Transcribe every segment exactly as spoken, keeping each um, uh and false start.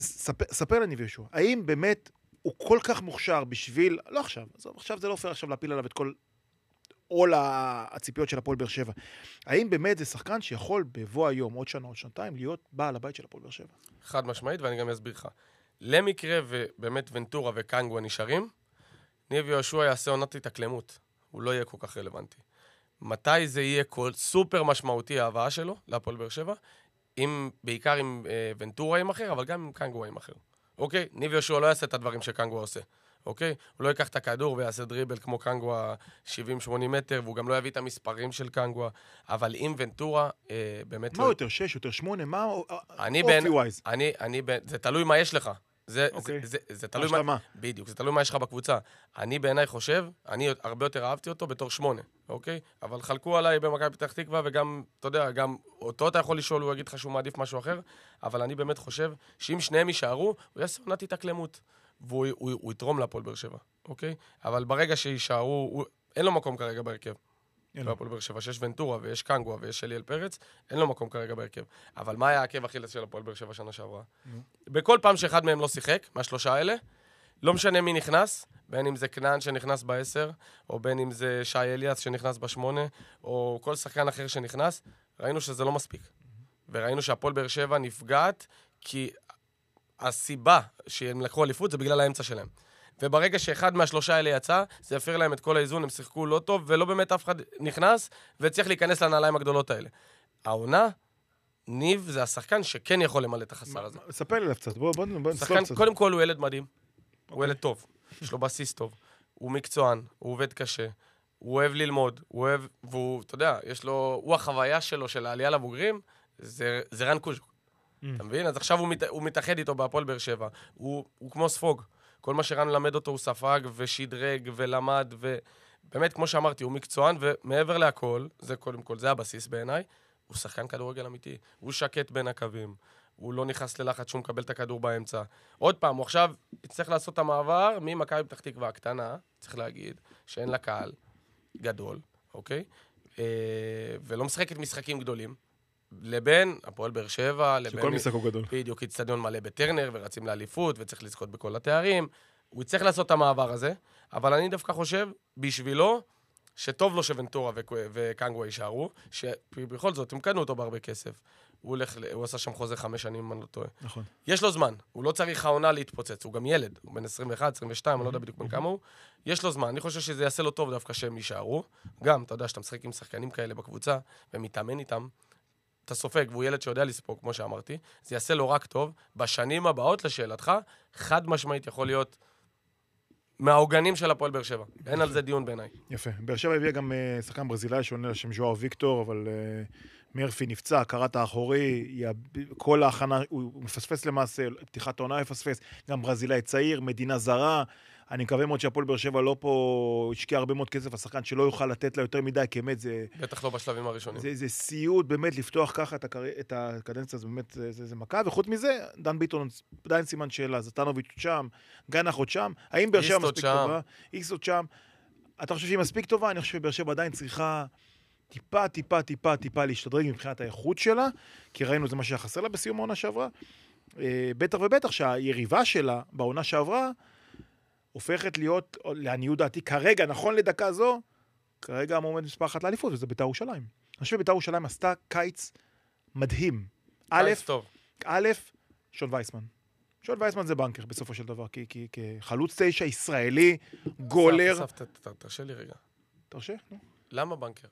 ספר, ספר לניב יהושע, האם באמת הוא כל כך מוכשר בשביל, לא עכשיו, עכשיו זה לא פייר עכשיו להפיל עליו את כל עול הציפיות של הפועל באר שבע. האם באמת זה שחקן שיכול בבוא היום, עוד שנה, עוד שנתיים, להיות בעל הבית של הפועל באר שבע? חד משמעית, ואני גם אסביר לך. למקרה ובאמת ונטורה וקנגווה נשארים, ניב יהושע יעשה עונת התאקלמות. הוא לא יהיה כל כך רלוונטי. מתי זה יהיה כל סופר משמעותי ההבאה שלו להפועל באר שבע? עם, בעיקר עם אה, ונטורה עם אחר, אבל גם עם קנגווה עם אחר. אוקיי? ניב יהושע לא יעשה את הדברים שקנגווה עושה. אוקיי? הוא לא ייקח את הכדור ויעשה דריבל כמו קנגווה שבעים שמונים מטר, והוא גם לא יביא את המספרים של קנגווה, אבל עם ונטורה, אה, באמת מה לא... יותר, שש, יותר שמונה, מה אני אופי בין, ווייז? אני, אני בין, זה תלוי מה יש לך. זה, אוקיי. זה, זה, זה תלוי השלמה. מה... בדיוק, זה תלוי מה יש לך בקבוצה. אני בעיניי חושב, אני הרבה יותר אהבתי אותו בתור שמונה, אוקיי? אבל חלקו עליי במכבי פתח תקווה, וגם, אתה יודע, גם אותו אתה יכול לשאול, הוא יגיד לך שהוא מעדיף משהו אחר, אבל אני באמת חושב שאם שניהם יישארו, הוא יעשה עונת התאקלמות, והוא הוא, הוא יתרום להפועל באר שבע, אוקיי? אבל ברגע שיישארו, הוא, אין לו מקום כרגע בהרכב. בהפועל באר שבע, שיש ונטורה ויש קנגווה ויש אליאל פרץ, אין לו מקום כרגע בהרכב. אבל מה היה העקב אכילס של הפועל באר שבע שנה שעברה? בכל פעם שאחד מהם לא שיחק, מהשלושה האלה, לא משנה מי נכנס, בין אם זה קנן שנכנס בעשר, או בין אם זה שי אליאס שנכנס בשמונה, או כל שחקן אחר שנכנס, ראינו שזה לא מספיק. וראינו שהפועל באר שבע נפגעת, כי הסיבה שהם לקחו אליפות זה בגלל האמצע שלהם. וברגע שאחד מהשלושה האלה יצא, זה יפר להם את כל האיזון, הם שיחקו לא טוב, ולא באמת אף אחד נכנס, וצריך להיכנס לנעליים הגדולות האלה. העונה, ניב זה השחקן שכן יכול למלא את החסר הזה. ספר לי קצת, בוא, בוא, בוא שחקן, קצת. קודם כל הוא ילד מדהים, הוא ילד טוב, יש לו בסיס טוב, הוא מקצוען, הוא עובד קשה, הוא אוהב ללמוד, הוא אוהב, והוא, אתה יודע, יש לו, הוא החוויה שלו של העלייה לבוגרים, זה, זה רן קוז'וק. אתה מבין? אז עכשיו הוא, מת, הוא מתאחד איתו בהפועל באר שבע, הוא, הוא כמו ספוג. כל מה שרן למד אותו הוא ספג ושדרג ולמד, ובאמת, כמו שאמרתי, הוא מקצוען, ומעבר להכל, זה קודם כל, זה הבסיס בעיניי, הוא שחקן כדורגל אמיתי. הוא שקט בין הקווים, הוא לא נכנס ללחץ שהוא מקבל את הכדור באמצע. עוד פעם, הוא עכשיו יצטרך לעשות את המעבר ממכבי פתח תקווה הקטנה, צריך להגיד, שאין לה קהל גדול, אוקיי? ולא משחקת משחקים גדולים. לבין הפועל באר שבע, לבין... שכל משחק הוא גדול. בדיוק, אצטדיון מלא בטרנר, ורצים לאליפות, וצריך לזכות בכל התארים. הוא יצטרך לעשות את המעבר הזה, אבל אני דווקא חושב, בשבילו, שטוב לו שוונטורה וקנגווה יישארו, שבכל זאת, הם קנו אותו בהרבה כסף. הוא הולך, הוא עשה שם חוזה חמש שנים, אם אני לא טועה. נכון. יש לו זמן, הוא לא צריך העונה להתפוצץ, הוא גם ילד, הוא בן עשרים ואחת, עשרים ושתיים, אני לא יודע בדיוק בין כמה הוא. יש לו זמן, אני חושב שזה יעשה לו טוב דווקא שהם יישארו. גם, אתה יודע, שאתה משחק עם שחקנים כאלה בקבוצה, ומתאמן איתם, אתה סופג, והוא ילד שיודע לספוג, כמו שאמרתי, זה יעשה לו רק טוב. בשנים הבאות, לשאלתך, חד משמעית יכול להיות מהעוגנים של הפועל באר שבע. אין על זה דיון בעיניי. יפה. באר שבע הביאה גם uh, שחקן ברזילאי שעונה לשם ז'ואר ויקטור, אבל uh, מרפי נפצע, קראת האחורי, כל ההכנה, הוא מפספס למעשה, פתיחת העונה יפספס, גם ברזילאי צעיר, מדינה זרה, אני מקווה מאוד שהפועל באר שבע לא פה השקיע הרבה מאוד כסף, השחקן שלא יוכל לתת לה יותר מדי, כי באמת זה... בטח לא בשלבים הראשונים. זה, זה סיוט באמת לפתוח ככה את, הקר... את הקדנציה, זה באמת, זה, זה, זה מכה, וחוץ מזה, דן ביטון עדיין סימן שאלה, זטנוביץ' שם, גנח עוד שם, האם באר שבע מספיק שם. טובה? איקס עוד שם. אתה חושב שהיא מספיק טובה? אני חושב שבאר שבע עדיין צריכה טיפה, טיפה, טיפה, טיפה להשתדרג מבחינת האיכות שלה, כי ראינו זה מה שחסר לה בסיום העונה שעברה. בטח ובטח שהיריבה שלה בעונה שעברה, הופכת להיות, לעניות דעתי, כרגע, נכון לדקה זו, כרגע המועמד מספר אחת לאליפות, וזה בית"ר ירושלים. אני חושב שבית"ר ירושלים עשתה קיץ מדהים. א', א', שון וייסמן. שון וייסמן זה בנקר בסופו של דבר, כי, כי, כחלוץ תשע, ישראלי, גולר. אסף, תרשה לי רגע. תרשה? נו. למה בנקר?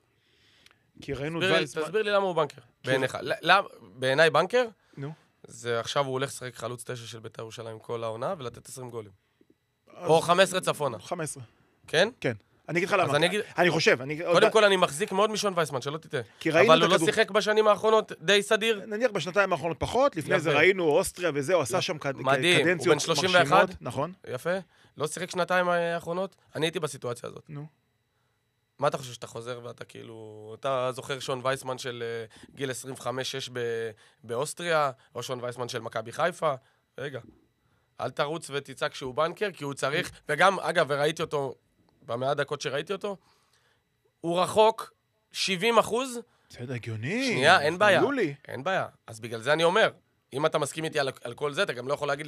כי ראינו את וייסמן. תסביר לי למה הוא בנקר. בעיניך. בעיניי בנקר? נו. זה עכשיו הוא הולך לשחק חלוץ תשע של בית"ר ירושלים כל העונה, ולתת עשרים גולים. או חמש עשרה צפונה. חמש עשרה. כן? כן. אני אגיד לך למה. אני, אגיד... אני חושב. קודם כל אני מחזיק מאוד משון וייסמן, שלא תטעה. אבל הוא לא שיחק בשנים האחרונות די סדיר. נניח בשנתיים האחרונות פחות, לפני זה ראינו אוסטריה וזה, הוא עשה שם קדנציות מדהים, הוא בן שלושים ואחת. נכון. יפה. לא שיחק שנתיים האחרונות. אני הייתי בסיטואציה הזאת. נו. מה אתה חושב שאתה חוזר ואתה כאילו... אתה זוכר שון וייסמן של גיל עשרים וחמש שש באוסטריה, או שון וייסמן של מכבי חיפה? רגע. אל תרוץ ותצעק שהוא בנקר, כי הוא צריך, וגם, אגב, וראיתי אותו, במאה דקות שראיתי אותו, הוא רחוק שבעים אחוז. זה הגיוני. שנייה, אין בעיה. אין בעיה. אז בגלל זה אני אומר, אם אתה מסכים איתי על, על כל זה, אתה גם לא יכול להגיד